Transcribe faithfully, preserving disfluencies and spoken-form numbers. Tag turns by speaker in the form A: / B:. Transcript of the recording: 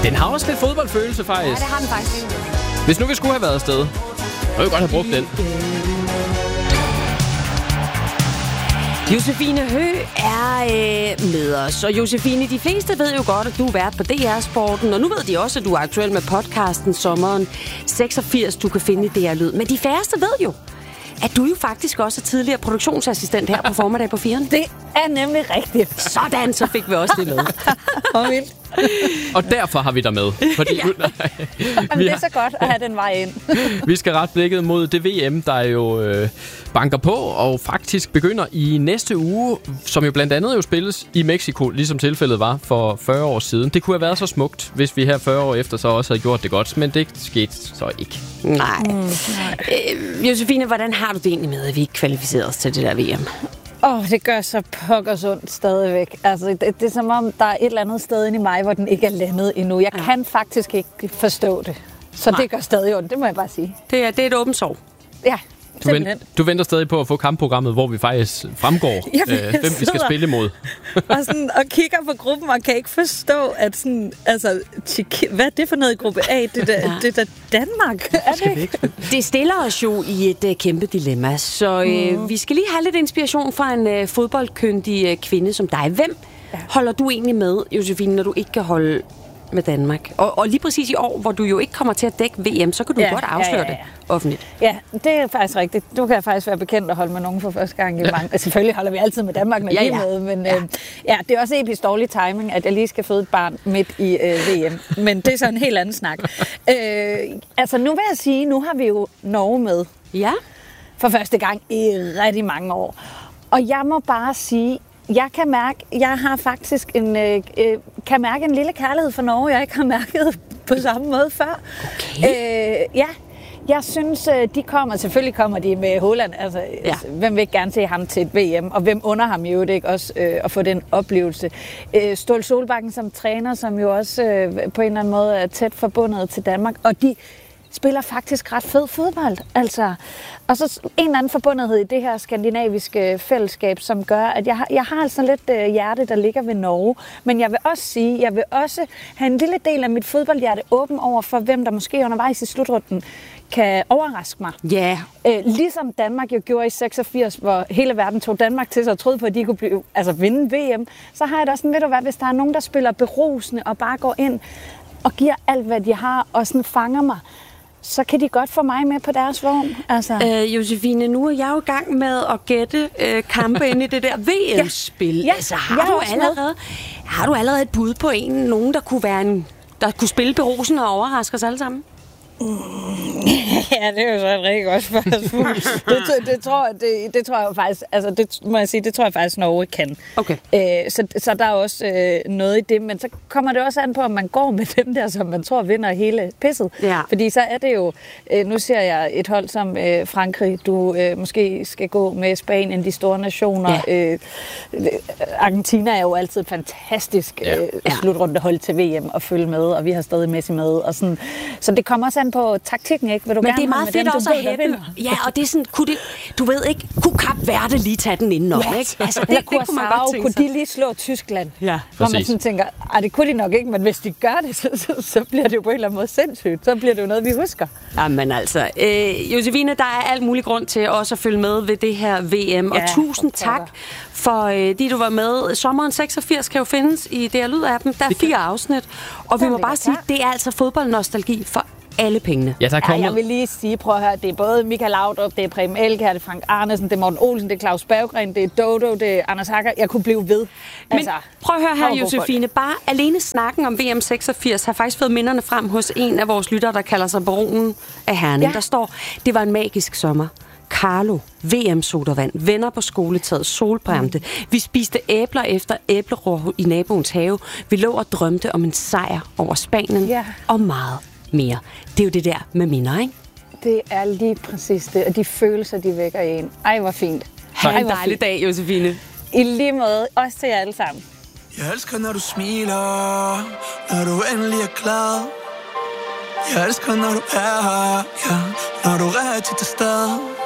A: Den har også lidt fodboldfølelse, faktisk.
B: Ja, det har den faktisk.
A: Hvis nu vi skulle have været afsted, så ville vi godt have brugt den.
B: Josefine Høgh er øh, med os. Og Josefine, de fleste ved jo godt, at du er vært på D R-sporten. Og nu ved de også, at du er aktuel med podcasten Sommeren seksogfirs, du kan finde i D R Lyd. Men de færreste ved jo, at du jo faktisk også er tidligere produktionsassistent her på Formiddag på firen.
C: Det er nemlig rigtigt.
B: Sådan, så fik vi også det med.
C: Og vildt.
A: Og derfor har vi dig med. Fordi,
C: ja. Jamen, det er så godt at have den vej ind.
A: Vi skal rette blikket mod det V M, der jo øh, banker på og faktisk begynder i næste uge, som jo blandt andet jo spilles i Mexico, ligesom tilfældet var for fyrre år siden. Det kunne have været så smukt, hvis vi her fyrre år efter så også havde gjort det godt, men det skete så ikke.
B: Nej. Mm, nej. Øh, Josefine, hvordan har du det egentlig med, at vi ikke kvalificerede os til det der V M?
C: Åh, oh, det gør så pokkers ondt stadigvæk. Altså, det, det er som om, der er et eller andet sted inde i mig, hvor den ikke er landet endnu. Jeg ja. kan faktisk ikke forstå det. Så Nej. det gør stadig ondt, det må jeg bare sige.
B: Det er, det er et åbent sår.
C: Ja,
A: du, vent, du venter stadig på at få kampprogrammet, hvor vi faktisk fremgår,
C: Jamen,
A: øh, hvem vi skal spille imod.
C: og, sådan, og kigger på gruppen og kan ikke forstå, at sådan, altså, hvad er det for noget i gruppe A? Det er ja. det der Danmark. Er det ikke?
B: Det stiller os jo i et uh, kæmpe dilemma, så øh, mm. vi skal lige have lidt inspiration fra en uh, fodboldkyndig uh, kvinde som dig. Hvem ja. holder du egentlig med, Josefine, når du ikke kan holde med Danmark? Og, og lige præcis i år, hvor du jo ikke kommer til at dække V M, så kan du ja, godt afsløre ja, ja, ja. det offentligt.
C: Ja, det er faktisk rigtigt. Du kan jeg faktisk være bekendt at holde med nogen for første gang i mange. Ja. Selvfølgelig holder vi altid med Danmark, når ja, vi er med, men ja. Øh, ja, det er også episk dårlig timing, at jeg lige skal føde et barn midt i øh, V M. Men det er så en helt anden snak. øh, altså, nu vil jeg sige, nu har vi jo Norge med.
B: Ja.
C: For første gang i rigtig mange år. Og jeg må bare sige, jeg kan mærke, jeg har faktisk en, øh, kan mærke en lille kærlighed for Norge, jeg ikke har mærket på samme måde før.
B: Okay.
C: Øh, ja, jeg synes, de kommer, selvfølgelig kommer de med Holland, altså ja. hvem vil ikke gerne se ham til et V M, og hvem under ham jo det ikke også øh, at få den oplevelse. Øh, Ståle Solbakken som træner, som jo også øh, på en eller anden måde er tæt forbundet til Danmark, og de spiller faktisk ret fed fodbold, altså. Og så en eller anden forbundethed i det her skandinaviske fællesskab, som gør, at jeg har, jeg har altså lidt øh, hjerte, der ligger ved Norge. Men jeg vil også sige, jeg vil også have en lille del af mit fodboldhjerte åben over for, hvem der måske undervejs i slutrunden kan overraske mig.
B: Ja.
C: Yeah. Øh, ligesom Danmark jo gjorde i seksogfirs, hvor hele verden tog Danmark til sig og troede på, at de kunne blive, altså vinde V M, så har jeg da også sådan, ved du hvad, hvis der er nogen, der spiller berusende og bare går ind og giver alt, hvad de har, og sådan fanger mig, så kan de godt få mig med på deres vogn. Altså.
B: Øh, Josefine, nu er jeg jo i gang med at gætte øh, kampe ind i det der V M-spil.
C: Ja. Ja.
B: Altså, har, du allerede, har du allerede et bud på en, nogen, der kunne være en, der kunne spille berusende og overraske os alle sammen?
C: Mm. Ja, det er jo så et rigtig godt spørgsmål. det, det, tror, det, det tror jeg faktisk, altså det må jeg sige, det tror jeg faktisk Norge kan.
B: Okay.
C: Æ, så, så der er også øh, noget i det, men så kommer det også an på, om man går med dem der, som man tror vinder hele pisset.
B: Ja.
C: Fordi så er det jo, øh, nu ser jeg et hold som øh, Frankrig, du øh, måske skal gå med Spanien, de store nationer. Ja. Øh, Argentina er jo altid et fantastisk øh, ja. slutrundehold til V M at følge med, og vi har stadig Messi med. Og sådan. Så det kommer også an på taktikken, ikke? Vil du
B: men
C: gerne
B: det er meget fedt
C: dem,
B: også at hæppe. Ja, og det er sådan, kunne det, du ved ikke, kunne Kap Verde lige tage den indenom,
C: ja.
B: ikke? Altså, det,
C: Eller
B: det kunne man godt tænke
C: kunne
B: sig.
C: de lige slå Tyskland?
B: Ja,
C: hvor man sådan tænker, ej, det kunne de nok ikke, men hvis de gør det, så, så, så bliver det jo på en eller anden måde sindssygt. Så bliver det jo noget, vi husker.
B: Jamen altså, øh, Josefine, der er alt mulig grund til også at følge med ved det her V M, ja, og tusind tak for, øh, de du var med. Sommeren seksogfirs kan jo findes i D R Lyd-appen. Der er fire afsnit, og vi må bare sige, det er altså fodboldnostalgi for alle pengene.
A: Ja, der er kommet...
C: ja, jeg vil lige sige, prøv at høre, det er både Michael Laudrup, det er Preben Elkjær, det er Frank Arnesen, det er Morten Olsen, det er Claus Berggren, det er Dodo, det er Anders Hacker. Jeg kunne blive ved.
B: Men
C: altså,
B: prøv at høre her, Josefine. Bare alene snakken om V M seksogfirs har faktisk fået minderne frem hos en af vores lyttere, der kalder sig Baronen af Herning. Ja. Der står, det var en magisk sommer. Carlo, V M-sodavand, venner på skoletaget, solbræmte. Mm. Vi spiste æbler efter æblerår i naboens have. Vi lå og drømte om en sejr over Spanien, yeah. og meget mere. Det er jo det der med minder, ikke?
C: Det er lige præcis det, og de følelser, de vækker i en. Ej, hvor fint.
B: Ha' en dejlig fint. dag, Josefine.
C: I lige måde, også til jer alle sammen.
D: Jeg elsker, når du smiler, når du endelig er glad. Jeg elsker, når du er her, ja, når du er rigtig til stede.